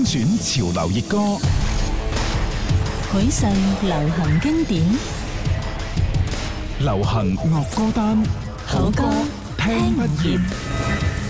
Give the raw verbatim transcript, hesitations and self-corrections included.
選潮流熱歌， 許慎流行經典， 流行樂歌單， 好歌聽不厭。